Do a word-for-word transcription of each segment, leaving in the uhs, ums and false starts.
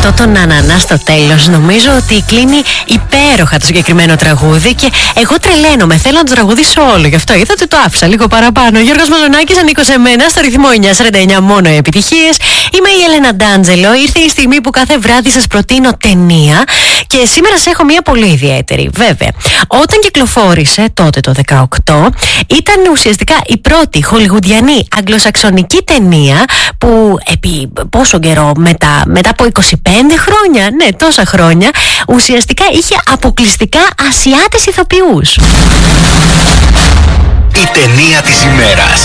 αυτό τον ανανά στο τέλος νομίζω ότι κλείνει υπέροχα το συγκεκριμένο τραγούδι και εγώ τρελαίνομαι, θέλω να το τραγουδήσω όλο. Γι' αυτό είδατε, το άφησα λίγο παραπάνω. Γιώργος Μαζονάκης, ανήκω σε μένα, στο ρυθμό εννιά σαράντα εννιά, μόνο οι επιτυχίες. Είμαι η Έλενα Ντάντζελο. Ήρθε η στιγμή που κάθε βράδυ σας προτείνω ταινία και σήμερα σας έχω μια πολύ ιδιαίτερη. Βέβαια, όταν κυκλοφόρησε τότε το δεκαοκτώ, ήταν ουσιαστικά η πρώτη χολιγουντιανή αγγλοσαξονική ταινία που επί πόσο καιρό μετά, μετά από είκοσι πέντε χρόνια, ναι, τόσα χρόνια, ουσιαστικά είχε αποκλειστικά Ασιάτες ηθοποιούς. Η ταινία της ημέρας.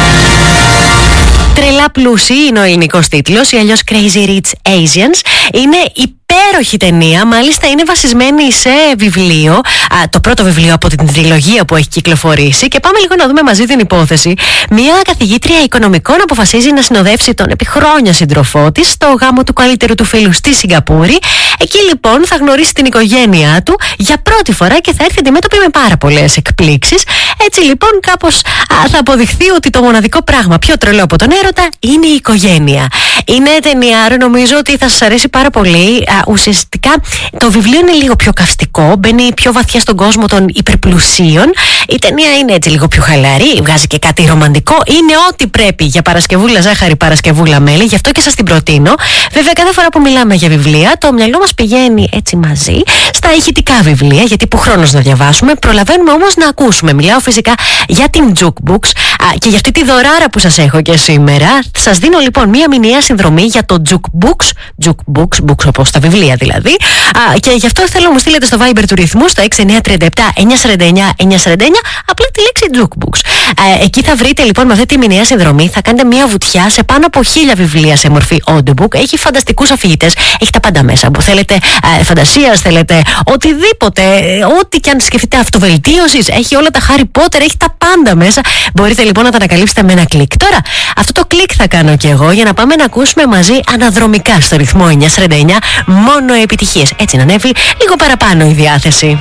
Τρελά πλούσιοι είναι ο ελληνικός τίτλος, ή αλλιώς Crazy Rich Asians. Είναι υπέροχη ταινία, μάλιστα είναι βασισμένη σε βιβλίο, α, το πρώτο βιβλίο από την τριλογία που έχει κυκλοφορήσει. Και πάμε λίγο να δούμε μαζί την υπόθεση. Μια καθηγήτρια οικονομικών αποφασίζει να συνοδεύσει τον επί χρόνια σύντροφό της στο γάμο του καλύτερου του φίλου στη Σιγκαπούρη. Εκεί λοιπόν θα γνωρίσει την οικογένειά του για πρώτη φορά και θα έρθει αντιμέτωπη με πάρα πολλές εκπλήξεις. Έτσι λοιπόν κάπως α, θα αποδειχθεί ότι το μοναδικό πράγμα πιο τρελό από τον έρωτα είναι η οικογένεια. Είναι ταινιάρο, νομίζω ότι θα σας αρέσει πάρα πολύ. Α, ουσιαστικά το βιβλίο είναι λίγο πιο καυστικό, μπαίνει πιο βαθιά στον κόσμο των υπερπλουσίων. Η ταινία είναι έτσι λίγο πιο χαλαρή, βγάζει και κάτι ρομαντικό. Είναι ό,τι πρέπει για Παρασκευούλα ζάχαρη, Παρασκευούλα μέλι, γι' αυτό και σας την προτείνω. Βέβαια, κάθε φορά που μιλάμε για βιβλία, το μυαλό μας πηγαίνει έτσι μαζί στα ηχητικά βιβλία, γιατί που χρόνος να διαβάσουμε, προλαβαίνουμε όμως να ακούσουμε. Μιλάω φυσικά για την Jukebox α, και για αυτή τη δωράρα που σας έχω και σήμερα. Σας δίνω λοιπόν μία μηνιαία συνδρομή για το Jukebox, Jukebox, books όπως τα βιβλία δηλαδή. Α, και γι' αυτό θέλω να μου στείλετε στο Viber του ρυθμού στο έξι εννιά τρία επτά εννιά σαράντα εννιά εννιά σαράντα εννιά απλά τη λέξη Jukebox. Α, εκεί θα βρείτε λοιπόν με αυτή τη μηνιαία συνδρομή, θα κάνετε μία βουτιά σε πάνω από χίλια βιβλία σε μορφή audiobook. Έχει φανταστικούς αφηγητές, έχει τα πάντα μέσα που θέλετε, α, φαντασίας, θέλετε οτιδήποτε, ό,τι και αν σκεφτείτε αυτοβελτίωσης, έχει όλα τα Harry Potter, έχει τα πάντα μέσα. Μπορείτε λοιπόν να τα ανακαλύψετε με ένα κλικ. Τώρα, αυτό το κλικ θα κάνω κι εγώ για να πάμε να ακούσουμε μαζί αναδρομικά στο ρυθμό εννιά σαράντα εννιά, μόνο επιτυχίες. Έτσι να ανέβει λίγο παραπάνω η διάθεση.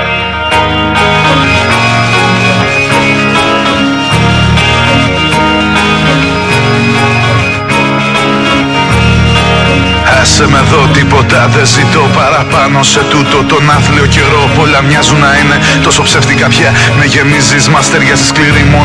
Άσε με εδώ, τίποτα δεν ζητώ παραπάνω σε τούτο τον άθλιο καιρό. Πολλά μοιάζουν να είναι τόσο ψεύτικα πια. Με γεμίζεις, μας ταιριάζει σκληρή μόνο